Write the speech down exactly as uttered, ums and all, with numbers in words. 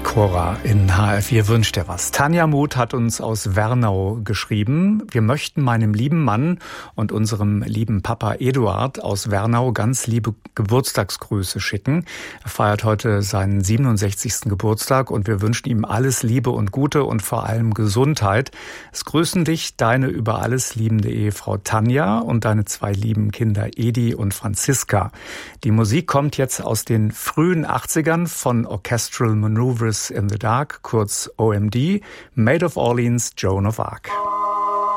Cora in H R vier wünscht dir was. Tanja Muth hat uns aus Wernau geschrieben. Wir möchten meinem lieben Mann und unserem lieben Papa Eduard aus Wernau ganz liebe Geburtstagsgrüße schicken. Er feiert heute seinen siebenundsechzigsten Geburtstag und wir wünschen ihm alles Liebe und Gute und vor allem Gesundheit. Es grüßen dich deine über alles liebende Ehefrau Tanja und deine zwei lieben Kinder Edi und Franziska. Die Musik kommt jetzt aus den frühen achtzigern von Orchestral Maneuvers in the Dark, kurz O M D, Maid of Orleans, Joan of Arc.